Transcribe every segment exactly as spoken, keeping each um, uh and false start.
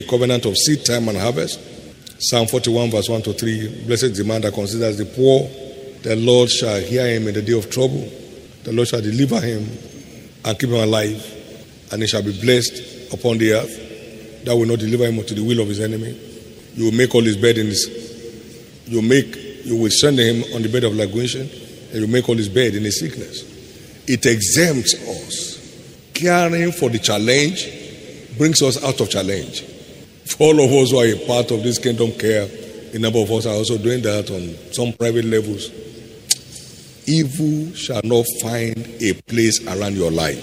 Covenant of seed time and harvest. Psalm forty-one verse one to three. Blessed is the man that considers the poor. The Lord shall hear him in the day of trouble. The Lord shall deliver him and keep him alive. And he shall be blessed upon the earth. That will not deliver him unto the will of his enemy. You will make all his bed in his. You will make. You will send him on the bed of languishing, and you will make all his bed in his sickness. It exempts us. Caring for the challenge brings us out of challenge. For all of us who are a part of this kingdom care, a number of us are also doing that on some private levels. Evil shall not find a place around your life.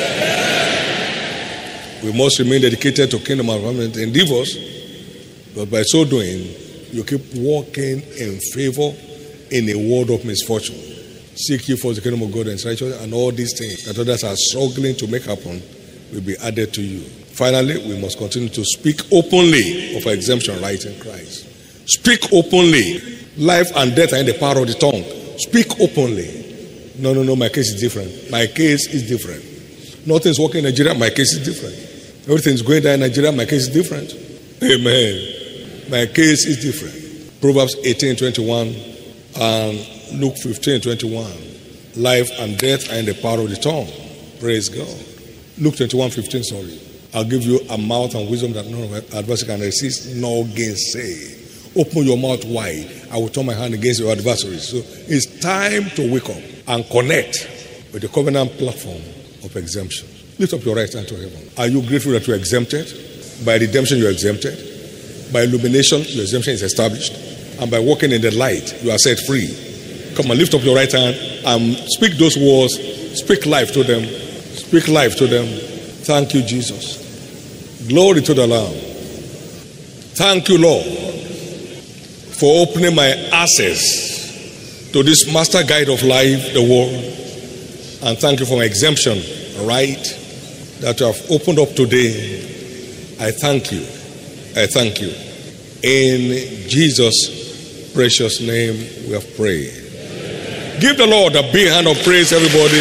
We must remain dedicated to kingdom advancement endeavors, but by so doing, you keep walking in favor in a world of misfortune. Seek ye for the kingdom of God and righteousness, and all these things that others are struggling to make happen will be added to you. Finally, we must continue to speak openly of our exemption right in Christ. Speak openly. Life and death are in the power of the tongue. Speak openly. No, no, no, my case is different. My case is different. Nothing's working in Nigeria, my case is different. Everything's going down in Nigeria, my case is different. Amen. My case is different. Proverbs eighteen twenty-one and Luke fifteen twenty-one. Life and death are in the power of the tongue. Praise God. Luke twenty-one fifteen, sorry. I'll give you a mouth and wisdom that none of adversary can resist, nor gainsay. Open your mouth wide. I will turn my hand against your adversaries. So it's time to wake up and connect with the covenant platform of exemption. Lift up your right hand to heaven. Are you grateful that you're exempted? By redemption, you're exempted. By illumination, your exemption is established. And by walking in the light, you are set free. Come on, lift up your right hand and speak those words. Speak life to them. Speak life to them. Thank you, Jesus. Glory to the Lamb. Thank you, Lord, for opening my access to this master guide of life, the world. And thank you for my exemption, right, that you have opened up today. I thank you. I thank you. In Jesus' precious name we have prayed. Give the Lord a big hand of praise, everybody.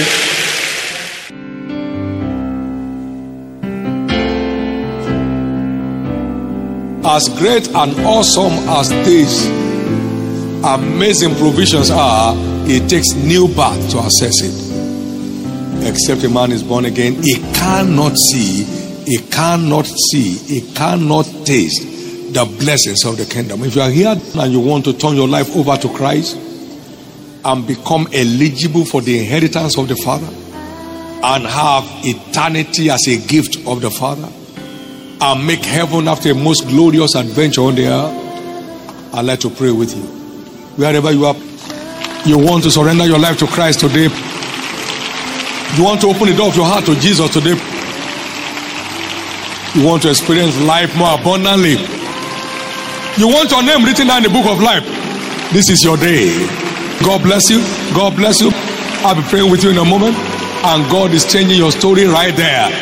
As great and awesome as these amazing provisions are, it takes new birth to access it. Except a man is born again, he cannot see, he cannot see, he cannot taste the blessings of the kingdom. If you are here and you want to turn your life over to Christ and become eligible for the inheritance of the Father and have eternity as a gift of the Father, and make heaven after a most glorious adventure on the earth, I'd like to pray with you. Wherever you are, you want to surrender your life to Christ today. You want to open the door of your heart to Jesus today. You want to experience life more abundantly. You want your name written down in the book of life. This is your day. God bless you. God bless you. I'll be praying with you in a moment. And God is changing your story right there.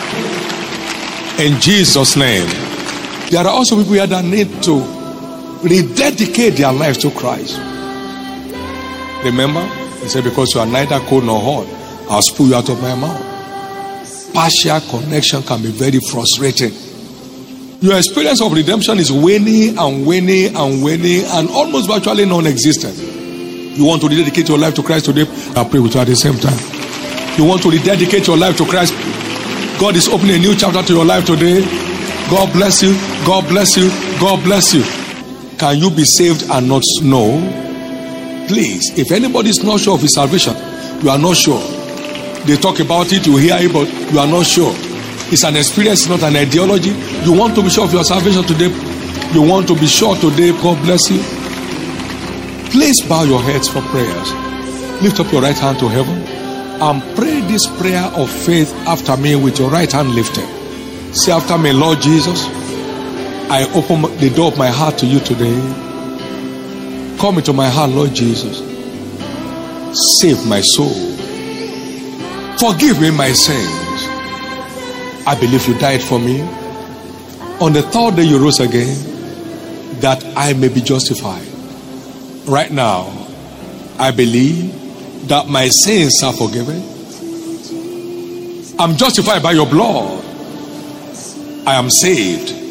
In Jesus' name. There are also people here that need to rededicate their lives to Christ. Remember, he said, because you are neither cold nor hot, I'll spew you out of my mouth. Partial connection can be very frustrating. Your experience of redemption is waning and waning and waning and almost virtually non-existent. You want to rededicate your life to Christ today? I'll pray with you at the same time. You want to rededicate your life to Christ? God is opening a new chapter to your life today. God bless you. God bless you. God bless you. Can you be saved and not know? Please, if anybody is not sure of his salvation, you are not sure. They talk about it, you hear it, but you are not sure. It's an experience, not an ideology. You want to be sure of your salvation today. You want to be sure today. God bless you. Please bow your heads for prayers. Lift up your right hand to heaven and pray this prayer of faith after me with your right hand lifted. Say after me, Lord Jesus, I open the door of my heart to you today. Come into my heart, Lord Jesus. Save my soul. Forgive me my sins. I believe you died for me. On the third day you rose again, that I may be justified. Right now, I believe that my sins are forgiven. I'm justified by your blood. I am saved.